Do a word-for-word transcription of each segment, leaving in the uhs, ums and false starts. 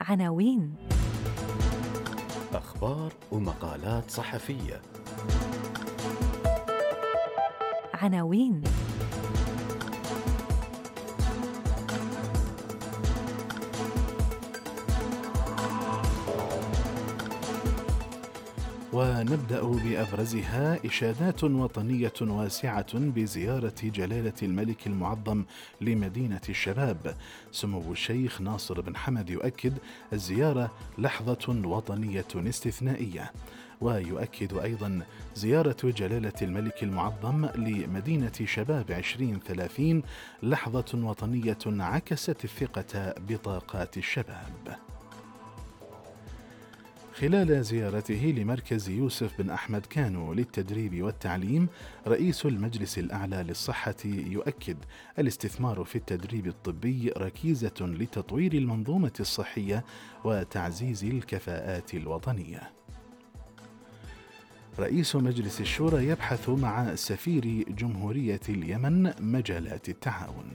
عناوين. أخبار ومقالات صحفية. عناوين. ونبدأ بأبرزها: إشادات وطنية واسعة بزيارة جلالة الملك المعظم لمدينة الشباب. سمو الشيخ ناصر بن حمد يؤكد الزيارة لحظة وطنية استثنائية. ويؤكد أيضا زيارة جلالة الملك المعظم لمدينة شباب عشرين ثلاثين لحظة وطنية عكست الثقة بطاقات الشباب. خلال زيارته لمركز يوسف بن أحمد كانو للتدريب والتعليم، رئيس المجلس الأعلى للصحة يؤكد الاستثمار في التدريب الطبي ركيزة لتطوير المنظومة الصحية وتعزيز الكفاءات الوطنية. رئيس مجلس الشورى يبحث مع سفير جمهورية اليمن مجالات التعاون.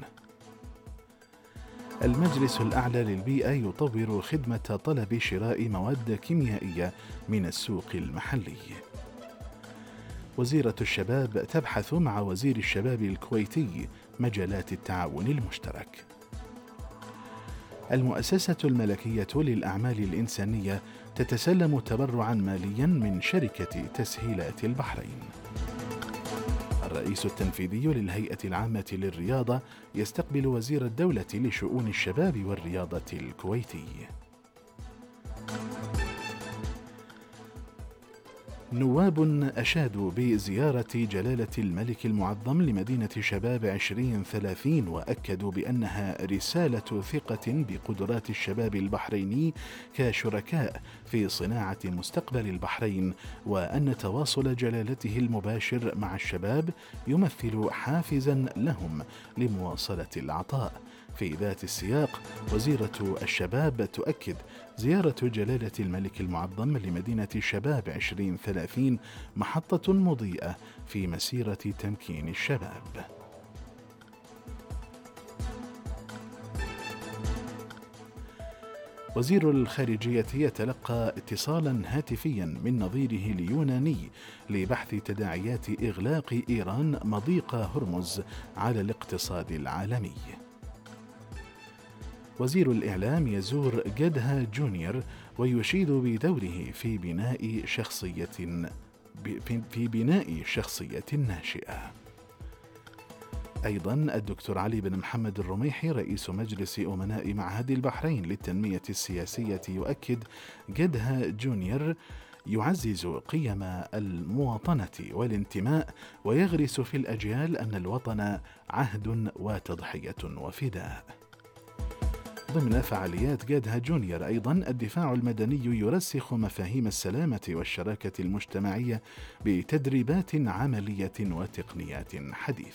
المجلس الأعلى للبيئة يطور خدمة طلب شراء مواد كيميائية من السوق المحلي. وزيرة الشباب تبحث مع وزير الشباب الكويتي مجالات التعاون المشترك. المؤسسة الملكية للأعمال الإنسانية تتسلم تبرعا ماليا من شركة تسهيلات البحرين. الرئيس التنفيذي للهيئة العامة للرياضة يستقبل وزير الدولة لشؤون الشباب والرياضة الكويتي. نواب أشادوا بزيارة جلالة الملك المعظم لمدينة شباب عشرين ثلاثين، وأكدوا بأنها رسالة ثقة بقدرات الشباب البحريني كشركاء في صناعة مستقبل البحرين، وأن تواصل جلالته المباشر مع الشباب يمثل حافزا لهم لمواصلة العطاء. في ذات السياق، وزيرة الشباب تؤكد زيارة جلالة الملك المعظم لمدينة شباب عشرين ثلاثين محطة مضيئة في مسيرة تمكين الشباب. وزير الخارجية يتلقى اتصالا هاتفيا من نظيره اليوناني لبحث تداعيات إغلاق إيران مضيق هرمز على الاقتصاد العالمي. وزير الإعلام يزور جدها جونيور ويشيد بدوره في بناء شخصية في بناء شخصية ناشئة. أيضا الدكتور علي بن محمد الرميحي رئيس مجلس أمناء معهد البحرين للتنمية السياسية يؤكد جدها جونيور يعزز قيم المواطنة والانتماء ويغرس في الأجيال أن الوطن عهد وتضحية وفداء. ضمن فعاليات جدها جونيور أيضا الدفاع المدني يرسخ مفاهيم السلامة والشراكة المجتمعية بتدريبات عملية وتقنيات حديثة.